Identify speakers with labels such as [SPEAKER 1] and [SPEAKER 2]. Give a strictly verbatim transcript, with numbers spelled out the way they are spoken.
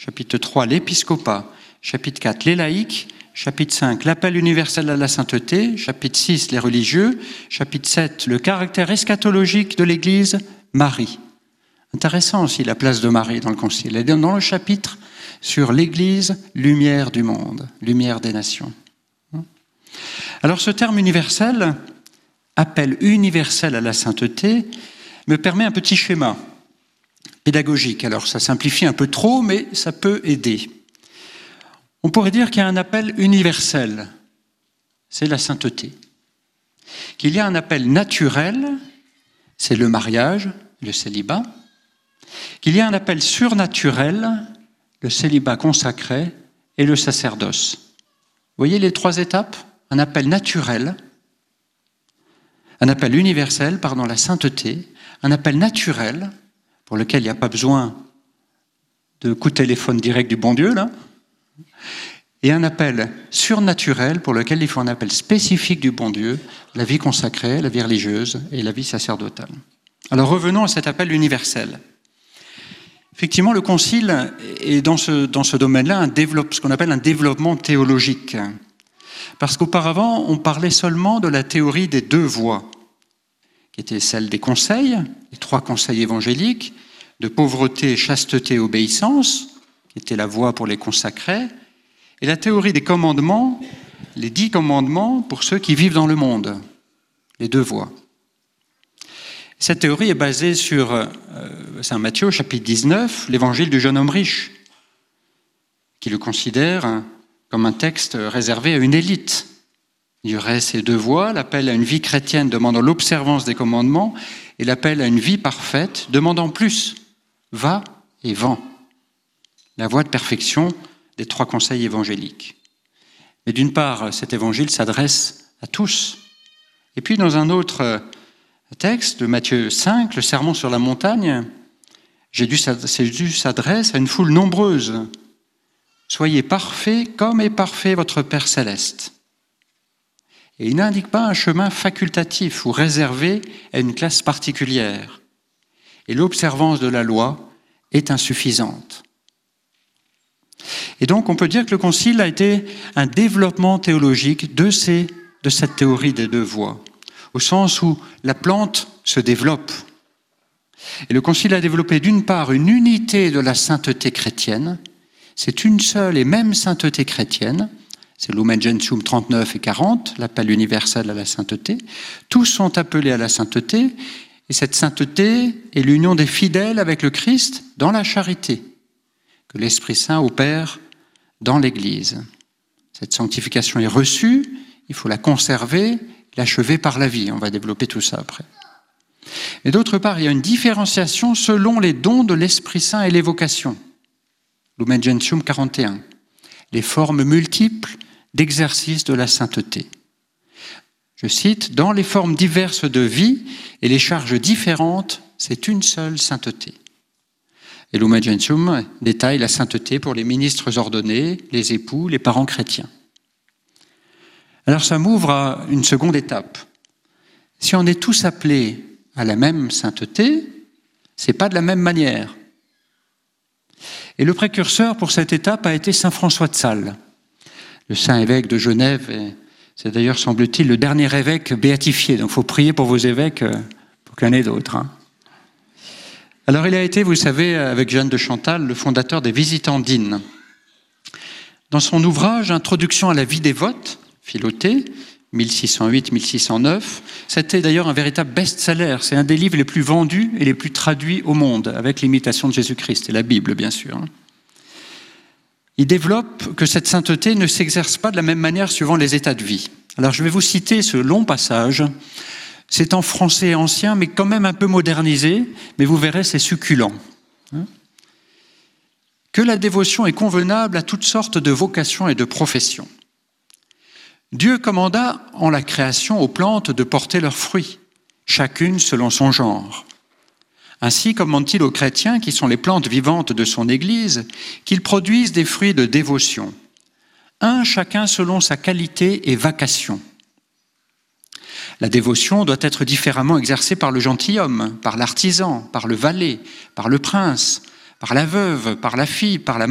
[SPEAKER 1] Chapitre trois, l'épiscopat. Chapitre quatre, les laïcs. Chapitre cinq, l'appel universel à la sainteté. Chapitre six, les religieux. Chapitre sept, le caractère eschatologique de l'Église, Marie. Intéressant aussi la place de Marie dans le Concile. Elle est dans le chapitre sur l'Église, lumière du monde, lumière des nations. Alors ce terme universel, appel universel à la sainteté, me permet un petit schéma pédagogique. Alors ça simplifie un peu trop, mais ça peut aider. On pourrait dire qu'il y a un appel universel, c'est la sainteté. Qu'il y a un appel naturel, c'est le mariage, le célibat. Qu'il y a un appel surnaturel, le célibat consacré et le sacerdoce. Vous voyez les trois étapes ? Un appel naturel, un appel universel, pardon, la sainteté, un appel naturel, pour lequel il n'y a pas besoin de coup de téléphone direct du bon Dieu, là, et un appel surnaturel, pour lequel il faut un appel spécifique du bon Dieu, la vie consacrée, la vie religieuse et la vie sacerdotale. Alors revenons à cet appel universel. Effectivement, le Concile est dans ce, dans ce domaine-là un développe, ce qu'on appelle un développement théologique. Parce qu'auparavant, on parlait seulement de la théorie des deux voies, qui était celle des conseils, les trois conseils évangéliques, de pauvreté, chasteté, obéissance, qui était la voie pour les consacrés, et la théorie des commandements, les dix commandements pour ceux qui vivent dans le monde, les deux voies. Cette théorie est basée sur euh, Saint Matthieu, chapitre dix-neuf, l'évangile du jeune homme riche, qui le considère comme un texte réservé à une élite. Il y aurait ces deux voies, l'appel à une vie chrétienne demandant l'observance des commandements et l'appel à une vie parfaite demandant plus, va et vends. La voie de perfection des trois conseils évangéliques. Mais d'une part, cet évangile s'adresse à tous. Et puis dans un autre texte de Matthieu cinq, le sermon sur la montagne, Jésus s'adresse à une foule nombreuse. Soyez parfaits comme est parfait votre Père céleste. Et il n'indique pas un chemin facultatif ou réservé à une classe particulière. Et l'observance de la loi est insuffisante. Et donc on peut dire que le Concile a été un développement théologique de, ces, de cette théorie des deux voies, au sens où la plante se développe. Et le Concile a développé d'une part une unité de la sainteté chrétienne. C'est une seule et même sainteté chrétienne, c'est Lumen Gentium trente-neuf et quarante, l'appel universel à la sainteté. Tous sont appelés à la sainteté, et cette sainteté est l'union des fidèles avec le Christ dans la charité, que l'Esprit Saint opère dans l'Église. Cette sanctification est reçue, il faut la conserver, l'achever par la vie. On va développer tout ça après. Et d'autre part, il y a une différenciation selon les dons de l'Esprit Saint et les vocations. Lumen Gentium quarante et un, les formes multiples d'exercice de la sainteté. Je cite, « Dans les formes diverses de vie et les charges différentes, c'est une seule sainteté. » Et Lumen Gentium détaille la sainteté pour les ministres ordonnés, les époux, les parents chrétiens. Alors ça m'ouvre à une seconde étape. Si on est tous appelés à la même sainteté, c'est pas de la même manière. Et le précurseur pour cette étape a été saint François de Sales, le saint évêque de Genève. Et c'est d'ailleurs, semble-t-il, le dernier évêque béatifié. Donc il faut prier pour vos évêques, pour qu'il y en ait d'autres. Hein. Alors il a été, vous savez, avec Jeanne de Chantal, le fondateur des Visitandines. Dans son ouvrage « Introduction à la vie dévote », Philothée, mille six cent huit mille six cent neuf, c'était d'ailleurs un véritable best-seller. C'est un des livres les plus vendus et les plus traduits au monde, avec l'imitation de Jésus-Christ et la Bible, bien sûr. Il développe que cette sainteté ne s'exerce pas de la même manière suivant les états de vie. Alors je vais vous citer ce long passage. C'est en français ancien, mais quand même un peu modernisé, mais vous verrez, c'est succulent. Que la dévotion est convenable à toutes sortes de vocations et de professions. Dieu commanda en la création aux plantes de porter leurs fruits, chacune selon son genre. Ainsi commande-t-il aux chrétiens, qui sont les plantes vivantes de son Église, qu'ils produisent des fruits de dévotion, un chacun selon sa qualité et vacation. La dévotion doit être différemment exercée par le gentilhomme, par l'artisan, par le valet, par le prince, par la veuve, par la fille, par la